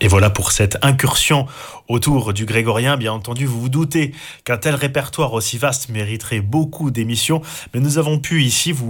Et voilà pour cette incursion autour du grégorien. Bien entendu, vous vous doutez qu'un tel répertoire aussi vaste mériterait beaucoup d'émissions, mais nous avons pu ici vous